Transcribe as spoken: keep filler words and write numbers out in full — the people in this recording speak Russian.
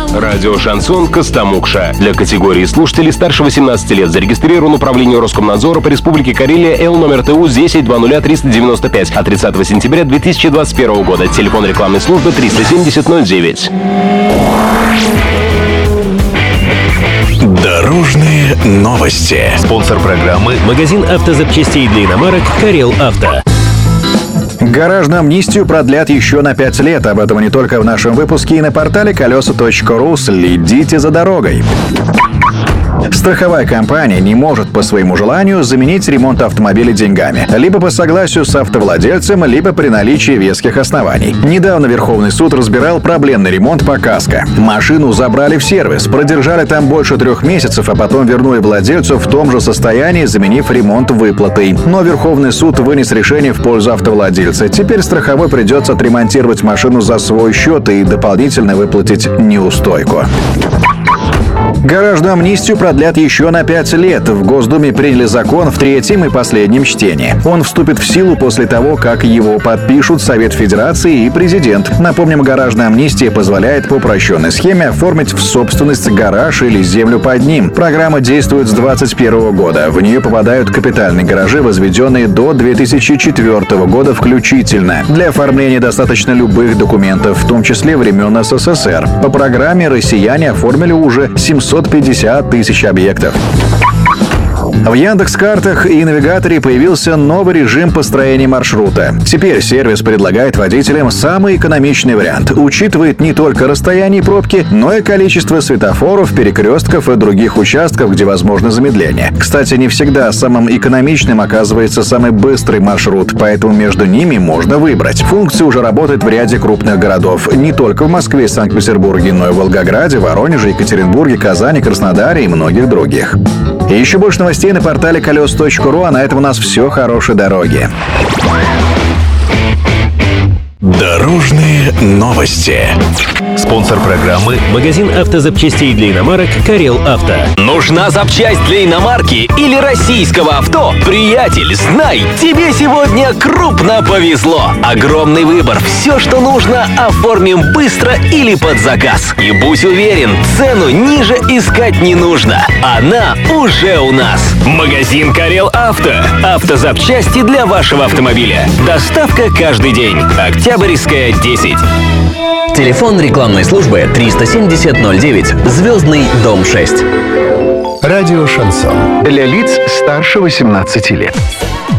Радио «Шансон» Костомукша. Для категории слушателей старше восемнадцати лет зарегистрирован управление Роскомнадзора по Республике Карелия Л номер Т У десять двадцать ноль триста девяносто пять от тридцатого сентября две тысячи двадцать первого года. Телефон рекламной службы триста семьдесят ноль девять. Дорожные новости. Спонсор программы — магазин автозапчастей для иномарок «Карел Авто». Гаражную амнистию продлят еще на пять лет. Об этом не только в нашем выпуске и на портале колеса точка ру. Следите за дорогой. Страховая компания не может по своему желанию заменить ремонт автомобиля деньгами. Либо по согласию с автовладельцем, либо при наличии веских оснований. Недавно Верховный суд разбирал проблемный ремонт по КАСКО. Машину забрали в сервис, продержали там больше трех месяцев, а потом вернули владельцу в том же состоянии, заменив ремонт выплатой. Но Верховный суд вынес решение в пользу автовладельца. Теперь страховой придется отремонтировать машину за свой счет и дополнительно выплатить неустойку. Гаражную амнистию продлят еще на пять лет. В Госдуме приняли закон в третьем и последнем чтении. Он вступит в силу после того, как его подпишут Совет Федерации и президент. Напомним, гаражная амнистия позволяет по упрощенной схеме оформить в собственность гараж или землю под ним. Программа действует с двадцать первого года. В нее попадают капитальные гаражи, возведенные до две тысячи четвёртого года включительно. Для оформления достаточно любых документов, в том числе времен С С С Р. По программе россияне оформили уже семьсот пятьдесят тысяч объектов. В Яндекс.Картах и навигаторе появился новый режим построения маршрута. Теперь сервис предлагает водителям самый экономичный вариант. Учитывает не только расстояние и пробки, но и количество светофоров, перекрестков и других участков, где возможно замедление. Кстати, не всегда самым экономичным оказывается самый быстрый маршрут, поэтому между ними можно выбрать. Функция уже работает в ряде крупных городов. Не только в Москве и Санкт-Петербурге, но и в Волгограде, Воронеже, Екатеринбурге, Казани, Краснодаре и многих других. И еще больше новостей на портале колеса точка ру, а на этом у нас все. Хорошей дороги. Дорожные новости. Спонсор программы — магазин автозапчастей для иномарок «Карел Авто». Нужна запчасть для иномарки или российского авто? Приятель, знай, тебе сегодня крупно повезло. Огромный выбор. Все, что нужно, оформим быстро или под заказ. И будь уверен, цену ниже искать не нужно. Она уже у нас. Магазин «Карел Авто». Автозапчасти для вашего автомобиля. Доставка каждый день. Октябрьская, десять. Телефон рекламной службы триста семьдесят ноль девять. Звездный дом шесть. Радио «Шансон». Для лиц старше восемнадцати лет.